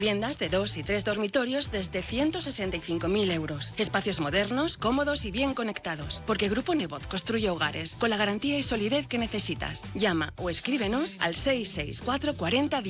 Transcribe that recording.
Viviendas de 2 y 3 dormitorios desde 165.000 euros. Espacios modernos, cómodos y bien conectados. Porque Grupo Nebot construye hogares con la garantía y solidez que necesitas. Llama o escríbenos al 664 40